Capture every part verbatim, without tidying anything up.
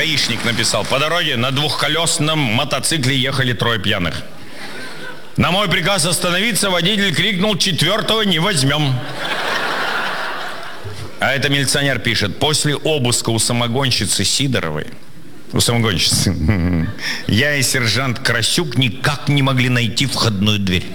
гаишник написал. По дороге на двухколесном мотоцикле ехали трое пьяных. На мой приказ остановиться водитель крикнул: четвертого не возьмем. А это милиционер пишет: после обыска у самогонщицы Сидоровой, у самогонщицы, я и сержант Красюк никак не могли найти входную дверь.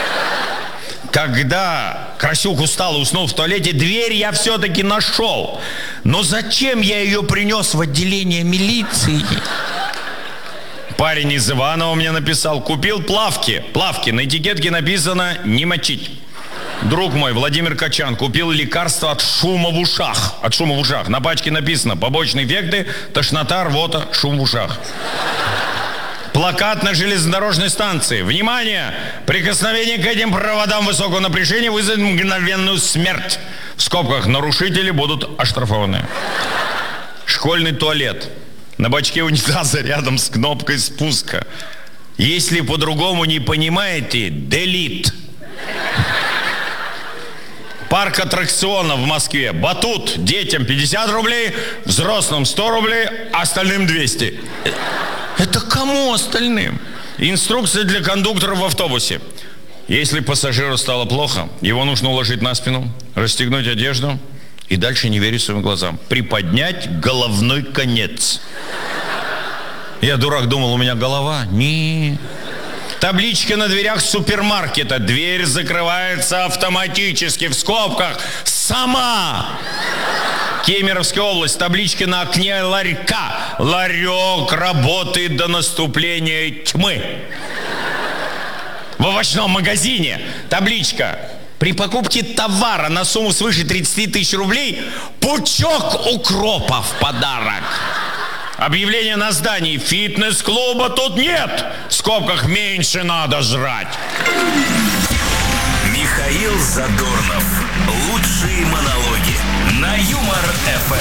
Когда Красюк устал и уснул в туалете, дверь я все-таки нашел. Но зачем я ее принес в отделение милиции? Парень из Иванова мне написал: купил плавки. Плавки, на этикетке написано «не мочить». Друг мой, Владимир Качан, купил лекарство от шума в ушах. От шума в ушах. На пачке написано: побочные эффекты, тошнота, рвота, шум в ушах. Плакат на железнодорожной станции. Внимание! Прикосновение к этим проводам высокого напряжения вызовет мгновенную смерть. В скобках: нарушители будут оштрафованы. Школьный туалет. На бачке унитаза рядом с кнопкой спуска. Если по-другому не понимаете, делит. Парк аттракционов в Москве. Батут детям пятьдесят рублей, взрослым сто рублей, остальным двести. Это кому остальным? Инструкция для кондукторов в автобусе. Если пассажиру стало плохо, его нужно уложить на спину, расстегнуть одежду и дальше не верить своим глазам. Приподнять головной конец. Я, дурак, думал, у меня голова. Не. Табличка на дверях супермаркета. Дверь закрывается автоматически, в скобках, сама. Кемеровская область. Табличка на окне ларька. Ларек работает до наступления тьмы. В овощном магазине табличка: при покупке товара на сумму свыше тридцати тысяч рублей пучок укропа в подарок. Объявление на здании: фитнес-клуба тут нет. В скобках: меньше надо жрать. Михаил Задорнов. Лучшие монологи на Юмор ФМ.